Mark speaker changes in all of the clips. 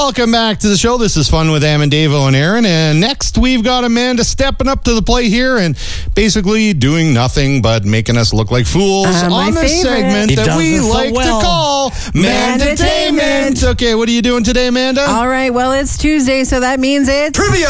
Speaker 1: Welcome back to the show. This is Fun with Amandavo and Aaron. And next, we've got Amanda stepping up to the plate here and basically doing nothing but making us look like fools on a segment that we like to call Mandatainment. Okay, what are you doing today, Amanda?
Speaker 2: All right, well, it's Tuesday, so that means it's
Speaker 1: Trivia,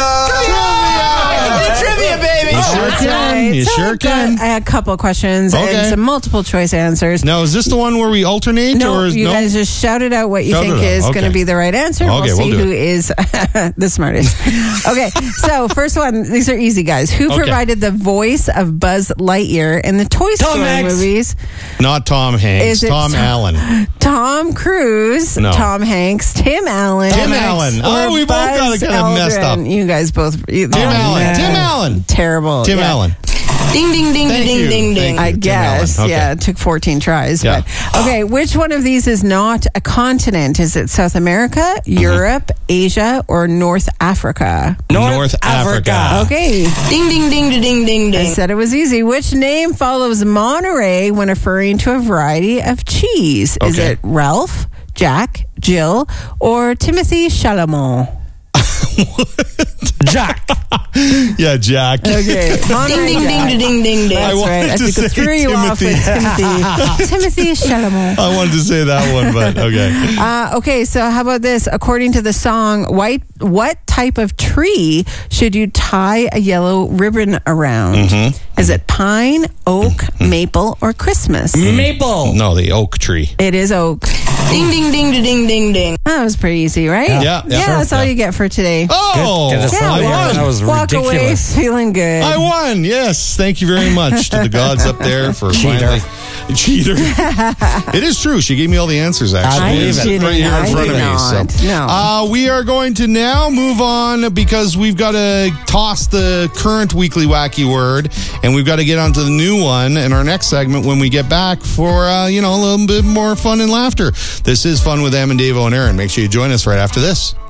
Speaker 2: baby.
Speaker 1: You sure can. You sure can.
Speaker 2: A couple questions and some multiple choice answers.
Speaker 1: Now, is this the one where we alternate?
Speaker 2: No, you guys just shout it out what you think is going to be the right answer.
Speaker 1: Okay,
Speaker 2: we'll see who is the smartest. Okay, so first one, these are easy, guys. Who provided the voice of Buzz Lightyear in the Toy Story movies?
Speaker 1: Not Tom Hanks.
Speaker 2: Is it
Speaker 1: Tom Allen.
Speaker 2: Tom Cruise, Tom Hanks, Tim Allen.
Speaker 1: Tim Allen. Oh, we both got it kind of messed up.
Speaker 2: You guys both.
Speaker 1: Tim Allen. Tim Allen.
Speaker 2: Terrible.
Speaker 1: Tim Allen.
Speaker 3: Ding, ding, ding, ding, ding, ding.
Speaker 2: I guess. Yeah, it took 14 tries.
Speaker 1: Yeah.
Speaker 2: But, okay, which one of these is not a continent? Is it South America, Europe, Asia, or North Africa?
Speaker 1: North Africa.
Speaker 2: Okay.
Speaker 3: Ding, ding, ding, ding, ding, ding.
Speaker 2: I said it was easy. Which name follows Monterey when referring to a variety of cheese? Is it Ralph, Jack, Jill, or Timothy Chalamet?
Speaker 4: Jack.
Speaker 1: Yeah, Jack.
Speaker 2: Okay.
Speaker 3: Ding, ding, ding, ding, ding, ding.
Speaker 2: That's right. I think it threw you off with Timothy Chalamet.
Speaker 1: I wanted to say that one, but okay.
Speaker 2: Okay, so how about this? According to the song, what type of tree should you tie a yellow ribbon around? Is it pine, oak, maple, or Christmas?
Speaker 4: Maple.
Speaker 1: No, the oak tree.
Speaker 2: It is oak.
Speaker 3: Ding, ding, ding, ding, ding, ding.
Speaker 2: That was pretty easy, right?
Speaker 1: Yeah,
Speaker 2: that's all you get for today.
Speaker 1: Oh,
Speaker 4: I won. That was
Speaker 2: Walk away
Speaker 4: ridiculous.
Speaker 2: feeling good.
Speaker 1: I won. Yes, thank you very much to the gods up there for finally. Cheater. It is true. She gave me all the answers, actually.
Speaker 4: I believe it.
Speaker 1: Right here in front of me. So.
Speaker 2: No.
Speaker 1: We are going to now move on because we've got to toss the current weekly wacky word and we've got to get onto the new one in our next segment when we get back for, a little bit more fun and laughter. This is Fun with Amandavo and Aaron. Make sure you join us right after this.